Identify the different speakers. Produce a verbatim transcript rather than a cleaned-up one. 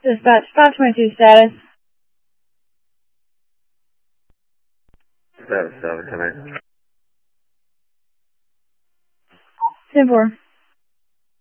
Speaker 1: Dispatch five twenty-two status.
Speaker 2: seven seven, come in.
Speaker 1: ten four.